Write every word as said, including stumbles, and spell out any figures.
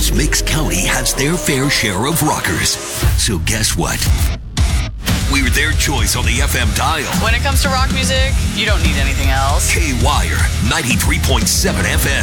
knows Mix County has their fair share of rockers. So guess what? We're their choice on the F M dial. When it comes to rock music, you don't need anything else. K-Wire, ninety-three point seven F M.